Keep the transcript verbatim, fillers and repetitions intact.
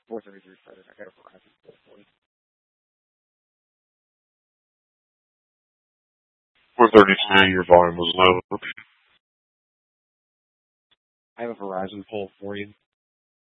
four thirty-three credit. I got a Verizon bill for you. four thirty-two, your volume was low. I have a Verizon poll for you.